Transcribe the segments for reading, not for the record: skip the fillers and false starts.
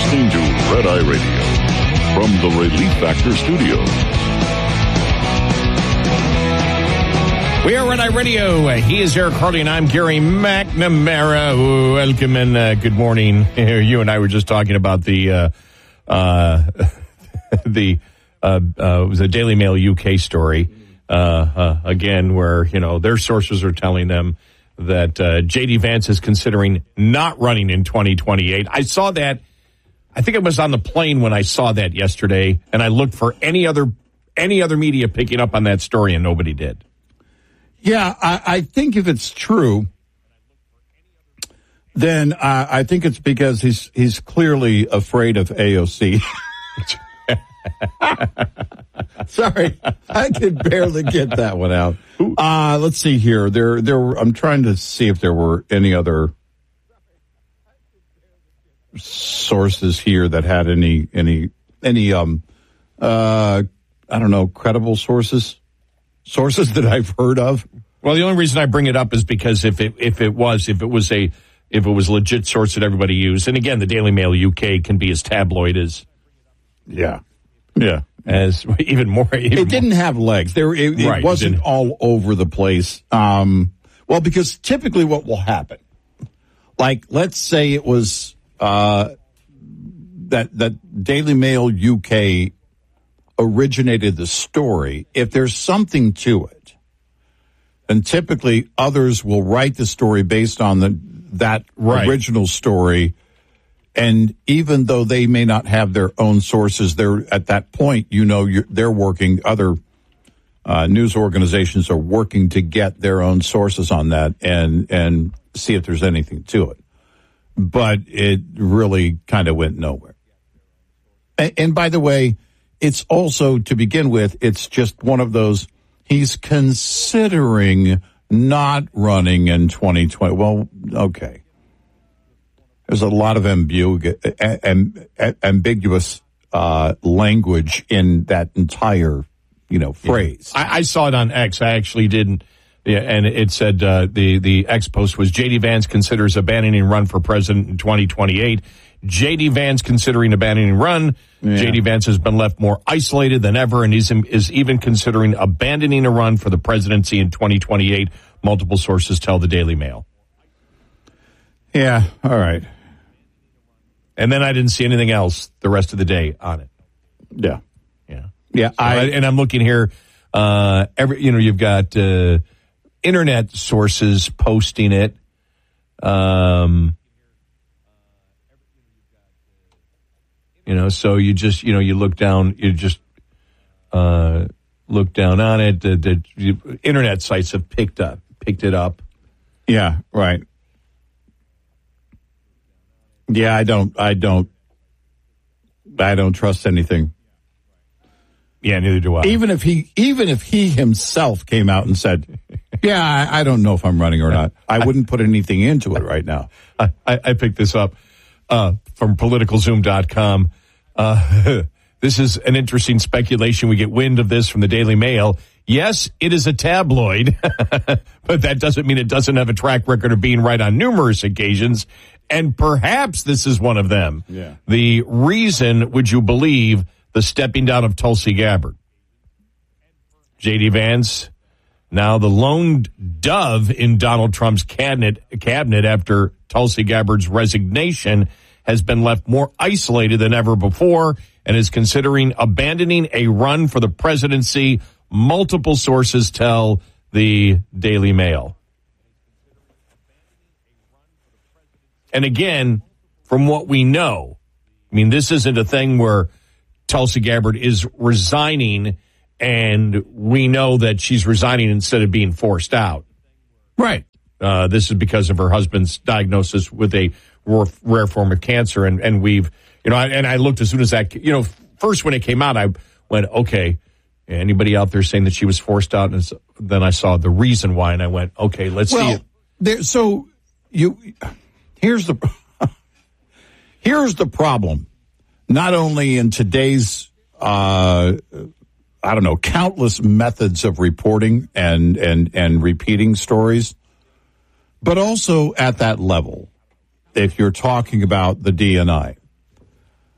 listening to Red Eye Radio from the Relief Factor Studios. We are Red Eye Radio. He is Eric Harley, and I'm Gary McNamara. Welcome and good morning. You and I were just talking about the was a Daily Mail UK story again, where their sources are telling them that J.D. Vance is considering not running in 2028. I saw that. I think it was on the plane when I saw that yesterday, and I looked for any other media picking up on that story, and nobody did. Yeah, I think if it's true, then I think it's because he's clearly afraid of AOC. Sorry, I could barely get that one out. Let's see here. I'm trying to see if there were any other sources here that had any I don't know, credible sources that I've heard of. Well, the only reason I bring it up is because if it was a legit source that everybody used, and again, the Daily Mail UK can be as tabloid as as even more. It didn't have legs. It wasn't all over the place. Well, because typically what will happen, like let's say it was that Daily Mail UK originated the story. If there's something to it, then typically others will write the story based on that original story. And even though they may not have their own sources, they're at that point, they're working. Other news organizations are working to get their own sources on that and see if there's anything to it. But it really kind of went nowhere. And by the way, it's also, to begin with, it's just one of those, he's considering not running in 2020. Well, okay. There's a lot of ambiguous language in that entire, phrase. I saw it on X. I actually didn't. Yeah, and it said the X post was J.D. Vance considers abandoning run for president in 2028. J.D. Vance considering abandoning run. Yeah. J.D. Vance has been left more isolated than ever and is even considering abandoning a run for the presidency in 2028. Multiple sources tell the Daily Mail. Yeah, all right. And then I didn't see anything else the rest of the day on it. Yeah. So I'm looking here. You've got internet sources posting it. So you just, you look down, look down on it. The internet sites have picked it up. Yeah, right. Yeah, I don't trust anything. Yeah, neither do I. Even if he himself came out and said, yeah, I don't know if I'm running or not, I wouldn't put anything into it right now. I picked this up from politicalzoom.com. This is an interesting speculation. We get wind of this from the Daily Mail. Yes, it is a tabloid, but that doesn't mean it doesn't have a track record of being right on numerous occasions. And perhaps this is one of them. Yeah. The reason, would you believe, the stepping down of Tulsi Gabbard? J.D. Vance, now the lone dove in Donald Trump's cabinet after Tulsi Gabbard's resignation, has been left more isolated than ever before and is considering abandoning a run for the presidency. Multiple sources tell the Daily Mail. And again, from what we know, this isn't a thing where Tulsi Gabbard is resigning and we know that she's resigning instead of being forced out. Right. This is because of her husband's diagnosis with a rare form of cancer. And we've, and I looked as soon as that, first when it came out, I went, okay, anybody out there saying that she was forced out? And then I saw the reason why, and I went, okay, let's see it. Here's the problem. Not only in today's, countless methods of reporting and repeating stories, but also at that level, if you're talking about the DNI.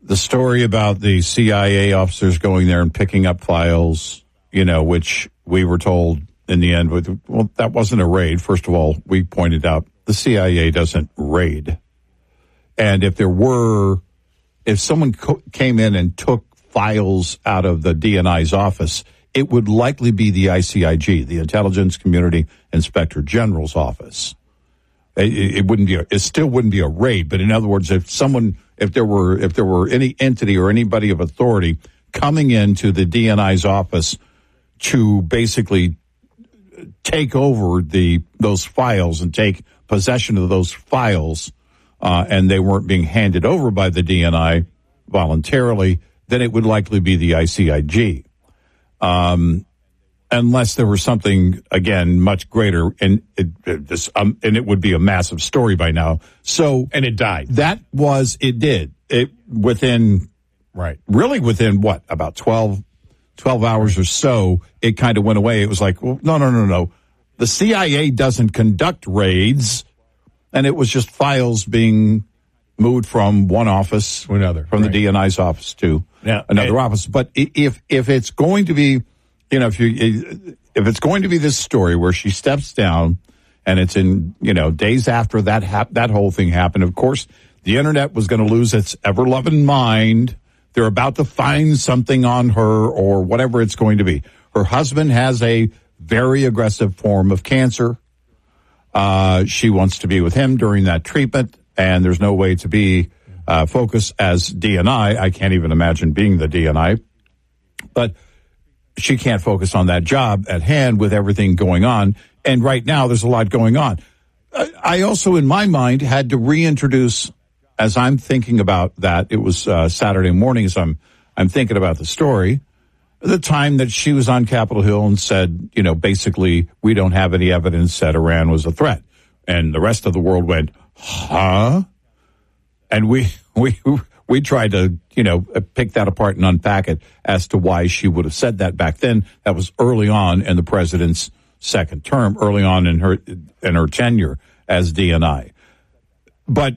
the story about the CIA officers going there and picking up files, which we were told in the end, well, that wasn't a raid. First of all, we pointed out the CIA doesn't raid. And if someone came in and took files out of the DNI's office, it would likely be the ICIG, the Intelligence Community Inspector General's office. It still wouldn't be a raid, but in other words, if there were any entity or anybody of authority coming into the DNI's office to basically take over those files and take possession of those files, and they weren't being handed over by the DNI voluntarily, then it would likely be the ICIG. Unless there was something, again, much greater, and it would be a massive story by now. So, and it died. It did. Within what, about 12 hours or so, it kind of went away. It was like, well, no. The CIA doesn't conduct raids, and it was just files being moved from one office to another, from the DNI's office to another office. But if it's going to be, if it's going to be this story where she steps down, and it's in days after that whole thing happened, of course the internet was going to lose its ever-loving mind. They're about to find something on her or whatever it's going to be. Her husband has a very aggressive form of cancer. She wants to be with him during that treatment, and there's no way to be focused as DNI. I can't even imagine being the DNI. But she can't focus on that job at hand with everything going on. And right now, there's a lot going on. I also, in my mind, had to reintroduce, as I'm thinking about that, it was Saturday morning as I'm thinking about the story, the time that she was on Capitol Hill and said, basically, we don't have any evidence that Iran was a threat. And the rest of the world went, huh? And we tried to, pick that apart and unpack it as to why she would have said that back then. That was early on in the president's second term, early on in her tenure as DNI. But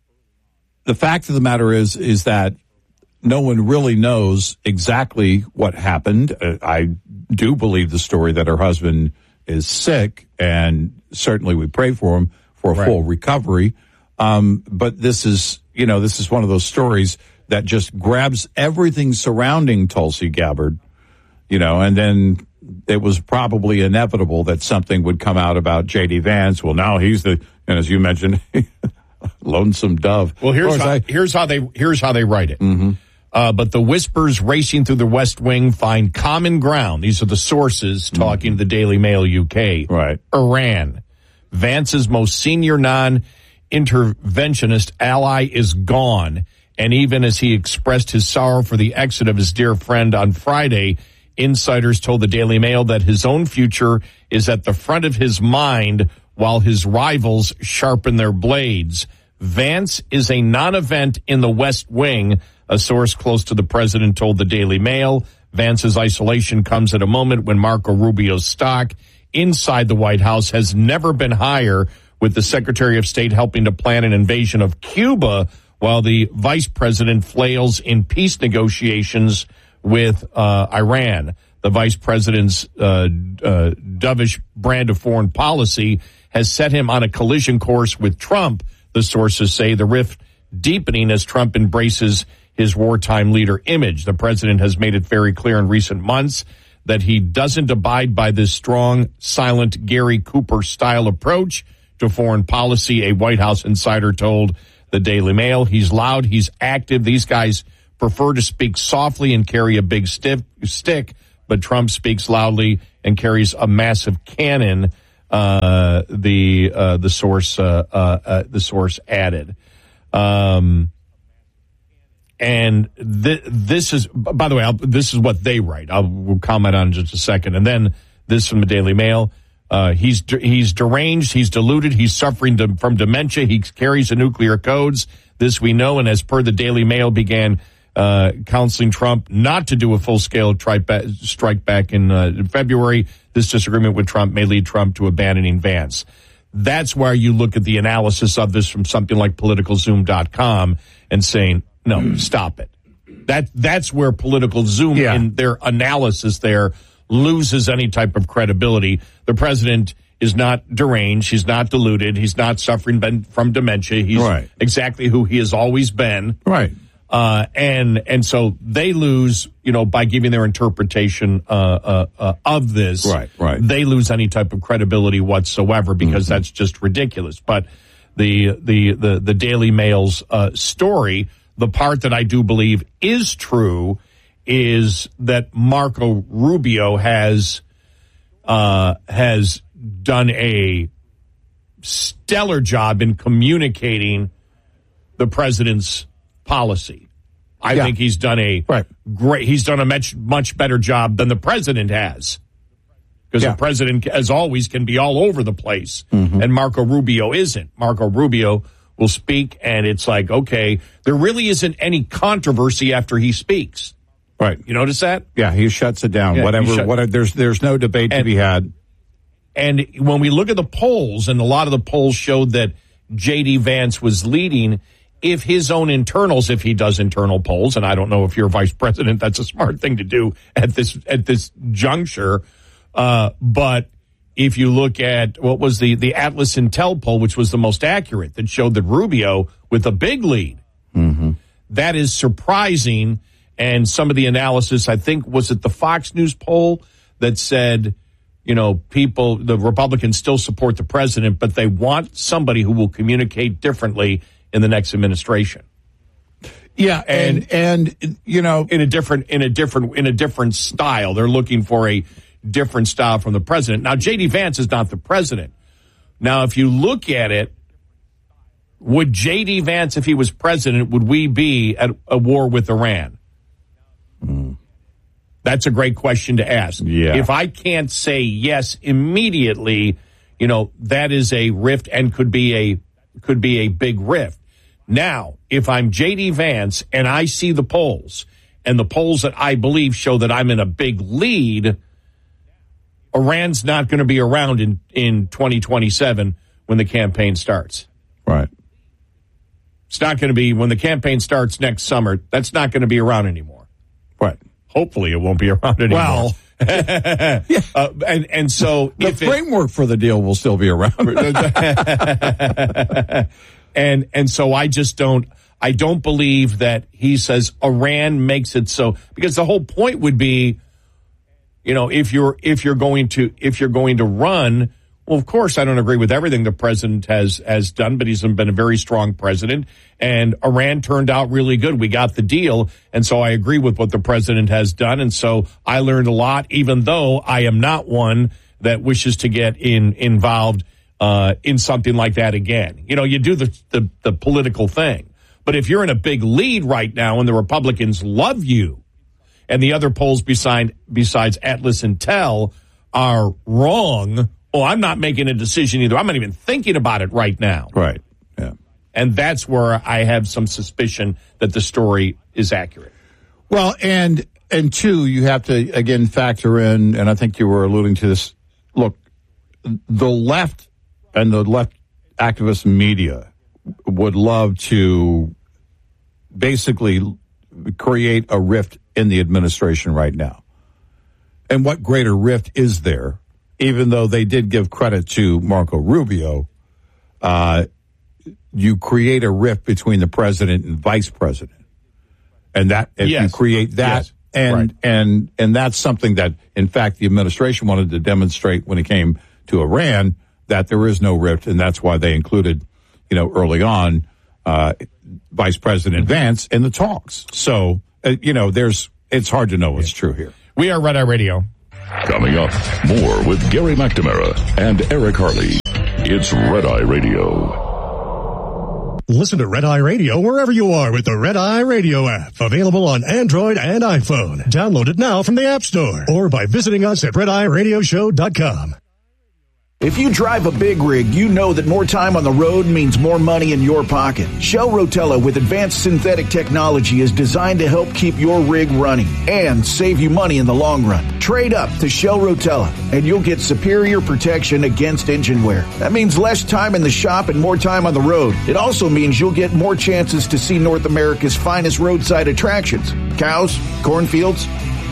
the fact of the matter is that no one really knows exactly what happened. I do believe the story that her husband is sick, and certainly we pray for him for a full recovery. But this is one of those stories that just grabs everything surrounding Tulsi Gabbard, and then it was probably inevitable that something would come out about J.D. Vance. Well, now he's and as you mentioned, lonesome dove. Well, here's how they write it. Mm-hmm. But the whispers racing through the West Wing find common ground. These are the sources talking to the Daily Mail UK. Right. Iran. Vance's most senior non-interventionist ally is gone. And even as he expressed his sorrow for the exit of his dear friend on Friday, insiders told the Daily Mail that his own future is at the front of his mind while his rivals sharpen their blades. Vance is a non-event in the West Wing, a source close to the president told the Daily Mail. Vance's isolation comes at a moment when Marco Rubio's stock inside the White House has never been higher, with the Secretary of State helping to plan an invasion of Cuba while the vice president flails in peace negotiations with Iran. The vice president's dovish brand of foreign policy has set him on a collision course with Trump, the sources say, the rift deepening as Trump embraces his wartime leader image. The president has made it very clear in recent months that he doesn't abide by this strong, silent Gary Cooper style approach to foreign policy. A White House insider told the Daily Mail, he's loud, he's active. These guys prefer to speak softly and carry a big stick, but Trump speaks loudly and carries a massive cannon. The source added. And this is, by the way, this is what they write. We'll comment on it in just a second. And then this from the Daily Mail. He's deranged. He's deluded. He's suffering from dementia. He carries the nuclear codes. This we know. And as per the Daily Mail, began counseling Trump not to do a full-scale strike back in February. This disagreement with Trump may lead Trump to abandoning Vance. That's where you look at the analysis of this from something like politicalzoom.com and saying, No, stop it. That's where political Zoom in their analysis there loses any type of credibility. The president is not deranged. He's not deluded. He's not suffering from dementia. He's exactly who he has always been. Right. And so they lose, by giving their interpretation of this. Right. They lose any type of credibility whatsoever because that's just ridiculous. But the Daily Mail's story, the part that I do believe is true, is that Marco Rubio has done a stellar job in communicating the president's policy. I think he's done a much better job than the president has. Because the president, as always, can be all over the place, and Marco Rubio isn't. Marco Rubio will speak, and it's like, okay, there really isn't any controversy after he speaks. Right. You notice that? Yeah, he shuts it down. Whatever. There's no debate to be had. And when we look at the polls, and a lot of the polls showed that J.D. Vance was leading, if his own internals, if he does internal polls, and I don't know if you're vice president, that's a smart thing to do at this juncture. But if you look at what was the Atlas Intel poll, which was the most accurate, that showed that Rubio with a big lead, that is surprising. And some of the analysis, I think, was it the Fox News poll that said, the Republicans still support the president, but they want somebody who will communicate differently in the next administration. Yeah, and in a different style. They're looking for a different style from the president. Now, J.D. Vance is not the president. Now, if you look at it, would J.D. Vance, if he was president, would we be at a war with Iran? That's a great question to ask. Yeah. If I can't say yes immediately, that is a rift and could be a big rift. Now, if I'm J.D. Vance and I see the polls, and the polls that I believe show that I'm in a big lead, Iran's not going to be around in 2027 when the campaign starts. Right. It's not going to be when the campaign starts next summer. That's not going to be around anymore. Right. Hopefully it won't be around anymore. Well, and so the framework for the deal will still be around. and so I don't believe that he says Iran makes it so, because the whole point would be, if you're going to run, well, of course, I don't agree with everything the president has done, but he's been a very strong president, and Iran turned out really good. We got the deal, and so I agree with what the president has done, and so I learned a lot, even though I am not one that wishes to get involved in something like that again. You do the political thing, but if you're in a big lead right now and the Republicans love you, and the other polls besides Atlas Intel are wrong, I'm not making a decision either. I'm not even thinking about it right now. Right. Yeah. And that's where I have some suspicion that the story is accurate. Well, and two, you have to, again, factor in, and I think you were alluding to this, look, the left and the left activist media would love to basically create a rift in the administration right now. And what greater rift is there? Even though they did give credit to Marco Rubio, you create a rift between the president and vice president. And that, if you create that, and that's something that, in fact, the administration wanted to demonstrate when it came to Iran, that there is no rift, and that's why they included, early on, Vice President Vance in the talks. So, it's hard to know what's true here. We are Red Eye Radio. Coming up, more with Gary McNamara and Eric Harley. It's Red Eye Radio. Listen to Red Eye Radio wherever you are with the Red Eye Radio app. Available on Android and iPhone. Download it now from the App Store or by visiting us at RedEyeRadioshow.com. If you drive a big rig, you know that more time on the road means more money in your pocket. Shell Rotella with advanced synthetic technology is designed to help keep your rig running and save you money in the long run. Trade up to Shell Rotella and you'll get superior protection against engine wear. That means less time in the shop and more time on the road. It also means you'll get more chances to see North America's finest roadside attractions. Cows, cornfields,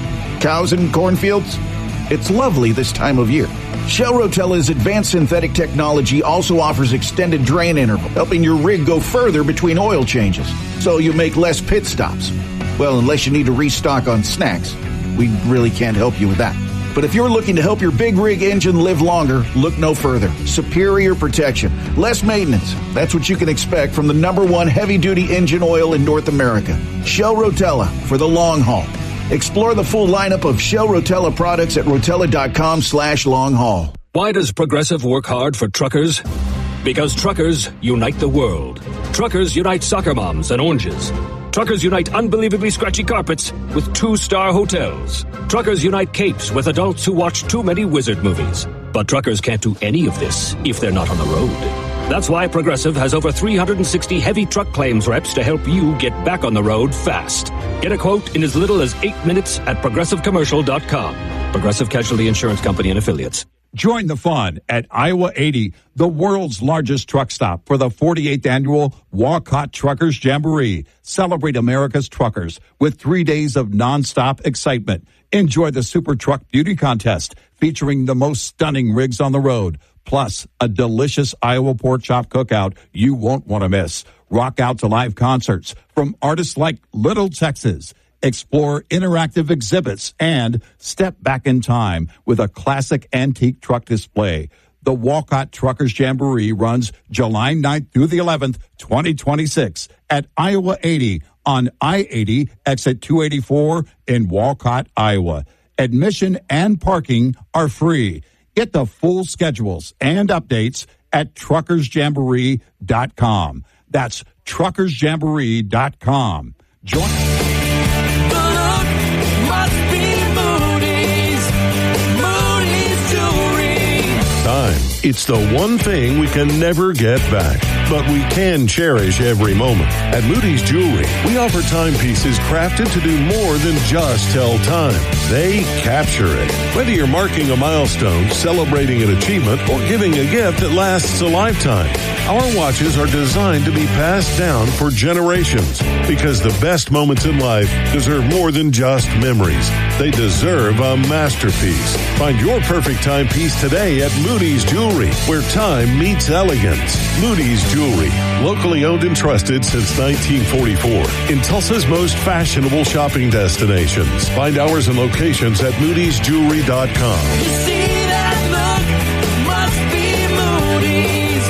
cows and cornfields. It's lovely this time of year. Shell Rotella's advanced synthetic technology also offers extended drain interval, helping your rig go further between oil changes, so you make less pit stops. Well, unless you need to restock on snacks, we really can't help you with that. But if you're looking to help your big rig engine live longer, look no further. Superior protection, less maintenance. That's what you can expect from the #1 heavy-duty engine oil in North America. Shell Rotella for the long haul. Explore the full lineup of Shell Rotella products at rotella.com/long haul. Why does Progressive work hard for truckers? Because truckers unite the world. Truckers unite soccer moms and oranges. Truckers unite unbelievably scratchy carpets with 2-star hotels. Truckers unite capes with adults who watch too many wizard movies. But truckers can't do any of this if they're not on the road. That's why Progressive has over 360 heavy truck claims reps to help you get back on the road fast. Get a quote in as little as 8 minutes at progressivecommercial.com. Progressive Casualty Insurance Company and Affiliates. Join the fun at Iowa 80, the world's largest truck stop, for the 48th annual Walcott Truckers Jamboree. Celebrate America's truckers with 3 days of nonstop excitement. Enjoy the Super Truck Beauty Contest featuring the most stunning rigs on the road, plus a delicious Iowa pork chop cookout you won't want to miss. Rock out to live concerts from artists like Little Texas. Explore interactive exhibits and step back in time with a classic antique truck display. The Walcott Truckers Jamboree runs July 9th through the 11th, 2026 at Iowa 80 on I-80 exit 284 in Walcott, Iowa. Admission and parking are free. Get the full schedules and updates at truckersjamboree.com. That's truckersjamboree.com. Join. It's the one thing we can never get back, but we can cherish every moment. At Moody's Jewelry, we offer timepieces crafted to do more than just tell time. They capture it. Whether you're marking a milestone, celebrating an achievement, or giving a gift that lasts a lifetime, our watches are designed to be passed down for generations, because the best moments in life deserve more than just memories. They deserve a masterpiece. Find your perfect timepiece today at Moody's Jewelry, where time meets elegance. Moody's Jewelry, locally owned and trusted since 1944 in Tulsa's most fashionable shopping destinations. Find hours and locations at moodysjewelry.com. You see that look? Must be Moody's.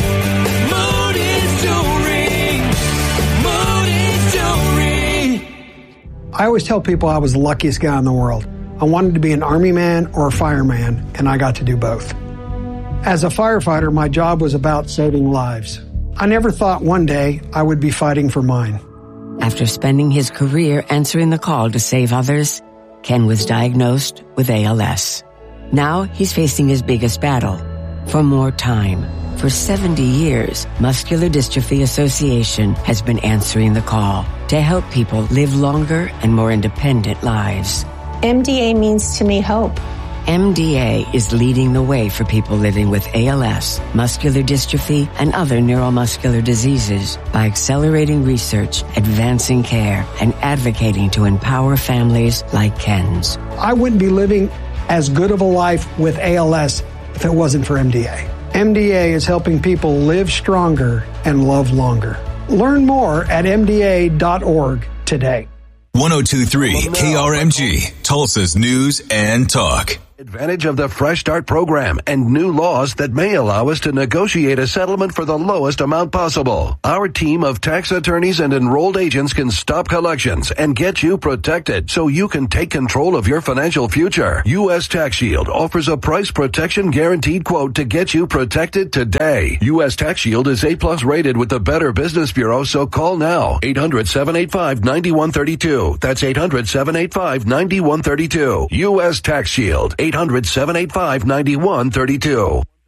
Moody's Jewelry. Moody's Jewelry. I always tell people I was the luckiest guy in the world. I wanted to be an Army man or a fireman, and I got to do both. As a firefighter, my job was about saving lives. I never thought one day I would be fighting for mine. After spending his career answering the call to save others, Ken was diagnosed with ALS. Now he's facing his biggest battle, for more time. For 70 years, Muscular Dystrophy Association has been answering the call to help people live longer and more independent lives. MDA means to me hope. MDA is leading the way for people living with ALS, muscular dystrophy, and other neuromuscular diseases by accelerating research, advancing care, and advocating to empower families like Ken's. I wouldn't be living as good of a life with ALS if it wasn't for MDA. MDA is helping people live stronger and love longer. Learn more at MDA.org today. 102.3 KRMG, Tulsa's News and Talk. Advantage of the Fresh Start program and new laws that may allow us to negotiate a settlement for the lowest amount possible. Our team of tax attorneys and enrolled agents can stop collections and get you protected so you can take control of your financial future. U.S. Tax Shield offers a price protection guaranteed quote to get you protected today. U.S. Tax Shield is A+ rated with the Better Business Bureau, so call now. 800-785-9132. That's 800-785-9132. U.S. Tax Shield. 800-785-9132.